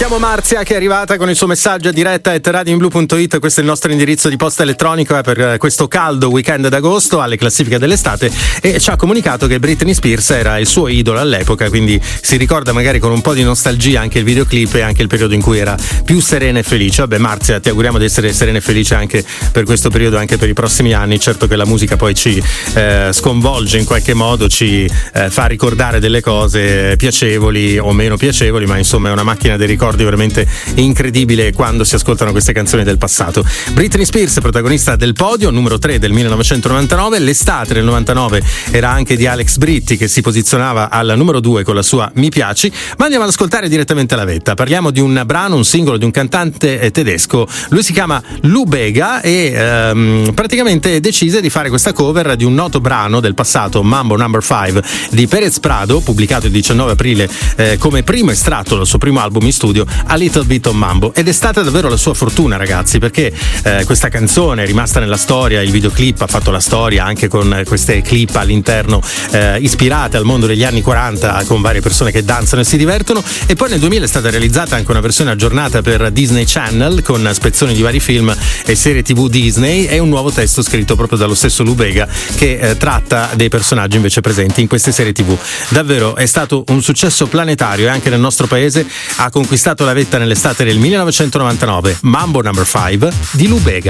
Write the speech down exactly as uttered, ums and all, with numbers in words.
Salutiamo Marzia che è arrivata con il suo messaggio a diretta at radioinblu punto it. Questo è il nostro indirizzo di posta elettronica per questo caldo weekend d'agosto alle classifiche dell'estate, e ci ha comunicato che Britney Spears era il suo idolo all'epoca, quindi si ricorda magari con un po' di nostalgia anche il videoclip e anche il periodo in cui era più serena e felice. Vabbè Marzia, ti auguriamo di essere serena e felice anche per questo periodo, anche per i prossimi anni. Certo che la musica poi ci eh, sconvolge in qualche modo, ci eh, fa ricordare delle cose piacevoli o meno piacevoli, ma insomma è una macchina dei ricordi veramente incredibile quando si ascoltano queste canzoni del passato. Britney Spears, protagonista del podio, numero tre del millenovecentonovantanove. L'estate del novantanove era anche di Alex Britti, che si posizionava al numero due con la sua Mi piaci. Ma andiamo ad ascoltare direttamente la vetta. Parliamo di un brano, un singolo di un cantante tedesco. Lui si chiama Lou Bega e ehm, praticamente decise di fare questa cover di un noto brano del passato, Mambo number five di Perez Prado, pubblicato il diciannove aprile eh, come primo estratto dal suo primo album in studio, A Little Bit of Mambo. Ed è stata davvero la sua fortuna, ragazzi, perché eh, questa canzone è rimasta nella storia. Il videoclip ha fatto la storia anche con queste clip all'interno eh, ispirate al mondo degli anni quaranta, con varie persone che danzano e si divertono. E poi nel duemila è stata realizzata anche una versione aggiornata per Disney Channel con spezzoni di vari film e serie tv Disney, e un nuovo testo scritto proprio dallo stesso Lou Bega che eh, tratta dei personaggi invece presenti in queste serie tv. Davvero è stato un successo planetario, e anche nel nostro paese ha conquistato la vetta nell'estate del millenovecentonovantanove. Mambo number five di Lou Bega.